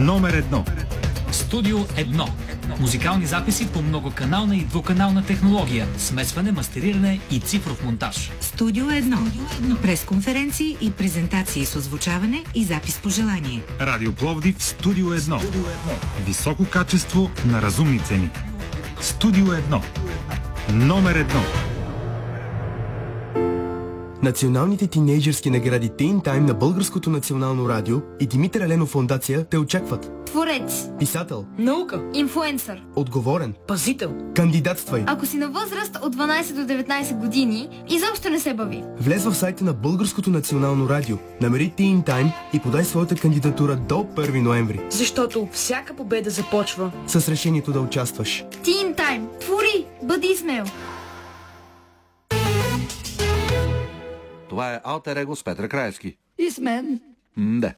номер 1. Студио 1. Музикални записи по многоканална и двуканална технология, смесване, мастериране и цифров монтаж. Студио 1. Пресконференции и презентации с озвучаване и запис по желание. Радио Пловдив, Студио 1. Високо качество на разумни цени. Студио 1. Номер 1. Националните тинейджърски награди Teen Time на Българското национално радио и Димитър Еленов фондация те очакват. Творец, Писател, наука, инфлуенсър, отговорен, пазител. кандидатствай. Ако си на възраст от 12 до 19 години, изобщо не се бави. Влез в сайта на Българското национално радио, намери Teen Time и подай своята кандидатура до 1 ноември. Защото всяка победа започва с решението да участваш. Teen Time. Твори! Бъди смел! Това е Алтер Его с Петър Краевски. И с мен. Да.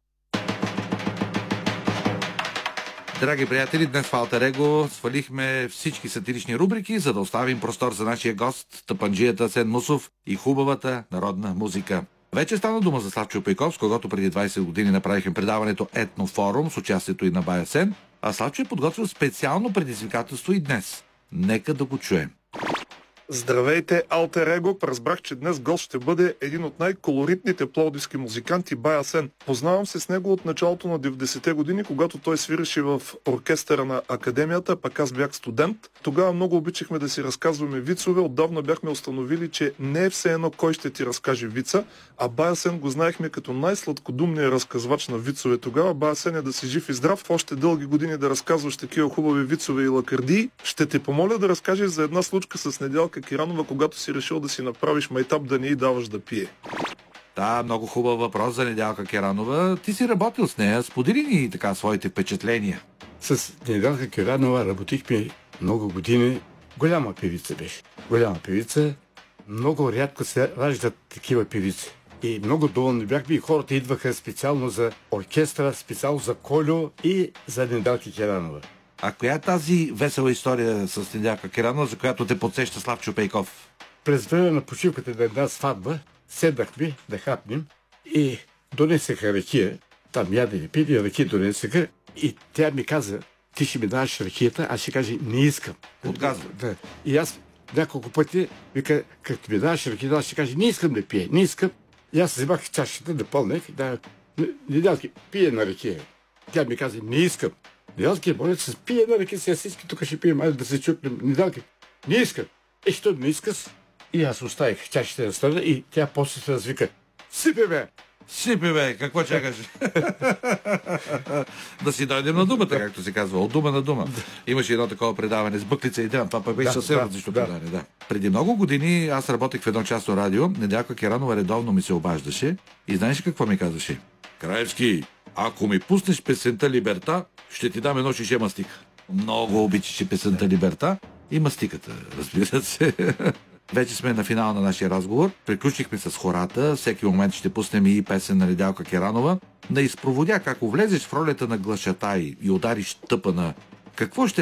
Драги приятели, днес в Алтер Его свалихме всички сатирични рубрики, за да оставим простор за нашия гост, тъпанджията Асен Мусов и хубавата народна музика. Вече стана дума за Славчо Пейков, с когото преди 20 години направихме предаването Етнофорум с участието и на Бай Асен, а Славчо е подготвил специално предизвикателство и днес. Нека да го чуем. Здравейте, Алтер Его! Разбрах, че днес гост ще бъде един от най-колоритните пловдивски музиканти Бай Асен. Познавам се с него от началото на 90-те години, когато той свиреше в оркестъра на Академията, пък аз бях студент. Тогава много обичахме да си разказваме вицове. Отдавна бяхме установили, че не е все едно кой ще ти разкаже вица, а Бай Асен го знаехме като най-сладкодумния разказвач на вицове. Тогава Бай Асен е да си жив и здрав, в още дълги години да разказваш такива хубави вицове и лакърдии. Ще те помоля да разкажеш за една случка с Недялка Киранова, когато си решил да си направиш майтап, да не й даваш да пие. Да, много хубав въпрос за Недялка Киранова. Ти си работил с нея. Сподели ни така своите впечатления. С Недялка Киранова работихме много години. Голяма певица беше. Голяма певица. Много рядко се раждат такива певици. И много доволни бяхме и хората идваха специално за оркестра, специално за Колю и за Недялка Киранова. А коя е тази весела история с Недялка Киранова, за която те подсеща Славчо Пейков? През време на почивката на една сватба седнахме да хапнем и донесеха ракия. Там ядели, пили, ракия донесеха и тя ми каза: ти ще ми даваш ракията, аз ще кажа: не искам. Отказва. Да. И аз няколко пъти вика: като ми даваш ракията, аз ще кажа: не искам да пие, не искам. И аз вземах чашата, да пълнех, да, Недялки, пие на ракия. Тя ми каза: не искам. Недялки, моля се, пие на ръки, сега всички тук ще пием, да се чукнем. Недялки, не искам. Що не искаш? И аз оставих чашите на страна и тя после се развика: сипи бе! Сипи бе, какво чакаш? Да си дойдем на думата, както се казва, от дума на дума. Имаше едно такова предаване с Бъклица и Драм, това пък беше съвсем различно предаване. Да. Преди много години аз работех в едно частно радио, Недялка Киранова редовно ми се обаждаше и знаеш какво ми казваше? Краевски, ако ми пуснеш песента Либерта, ще ти дам едно шише мастика. Много обичаше песента Либерта и мастиката, разбира се. Вече сме на финала на нашия разговор. Приключихме с хората. Всеки момент ще пуснем и песен на Недялка Киранова. Да изпроводя, ако влезеш в ролята на глашатай и удариш тъпа на... Какво ще